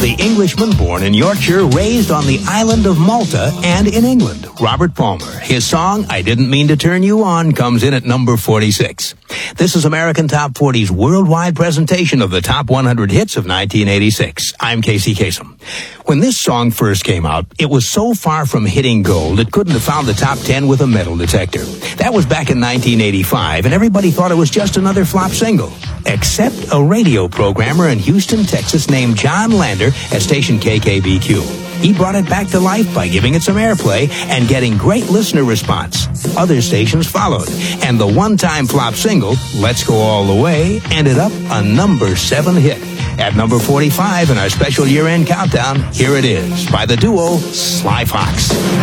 the Englishman born in Yorkshire, raised on the island of Malta and in England, Robert Palmer. His song, I Didn't Mean to Turn You On, comes in at number 46. This is American Top 40's worldwide presentation of the top 100 hits of 1986. I'm Casey Kasem. When this song first came out, it was so far from hitting gold it couldn't have found the top 10 with a metal detector. That was back in 1985, and everybody thought it was just another flop single. Except a radio programmer in Houston, Texas named John Lander at station KKBQ. He brought it back to life by giving it some airplay and getting great listener response. Other stations followed, and the one-time flop single, Let's Go All the Way, ended up a number 7 hit. At number 45 in our special year-end countdown, here it is by the duo Sly Fox.